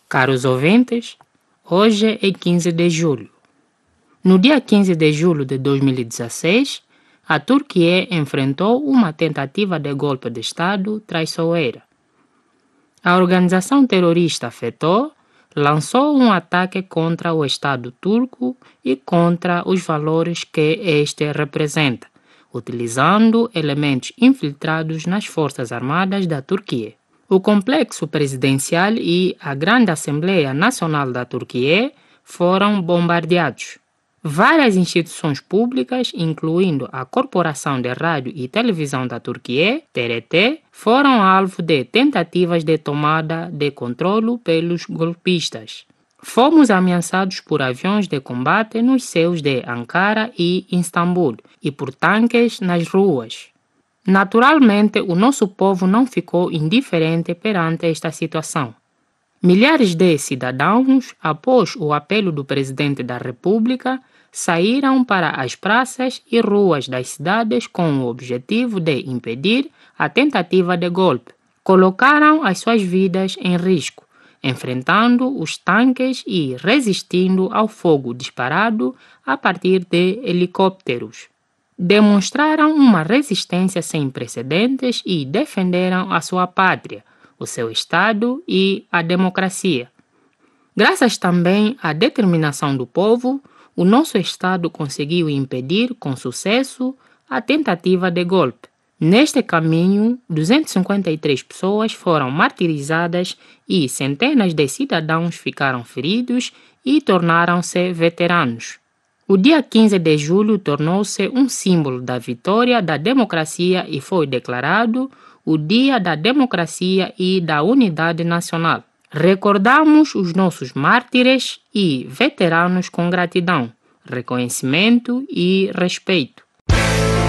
Caros ouvintes, hoje é 15 de julho. No dia 15 de julho de 2016, a Turquia enfrentou uma tentativa de golpe de Estado traiçoeira. A organização terrorista FETÖ lançou um ataque contra o Estado turco e contra os valores que este representa, utilizando elementos infiltrados nas Forças Armadas da Turquia. O complexo presidencial e a Grande Assembleia Nacional da Turquia foram bombardeados. Várias instituições públicas, incluindo a Corporação de Rádio e Televisão da Turquia, TRT, foram alvo de tentativas de tomada de controle pelos golpistas. Fomos ameaçados por aviões de combate nos céus de Ankara e Istambul e por tanques nas ruas. Naturalmente, o nosso povo não ficou indiferente perante esta situação. Milhares de cidadãos, após o apelo do presidente da República, saíram para as praças e ruas das cidades com o objetivo de impedir a tentativa de golpe. Colocaram as suas vidas em risco, enfrentando os tanques e resistindo ao fogo disparado a partir de helicópteros. Demonstraram uma resistência sem precedentes e defenderam a sua pátria, o seu Estado e a democracia. Graças também à determinação do povo, o nosso Estado conseguiu impedir com sucesso a tentativa de golpe. Neste caminho, 253 pessoas foram martirizadas e centenas de cidadãos ficaram feridos e tornaram-se veteranos. O dia 15 de julho tornou-se um símbolo da vitória da democracia e foi declarado o Dia da Democracia e da Unidade Nacional. Recordamos os nossos mártires e veteranos com gratidão, reconhecimento e respeito.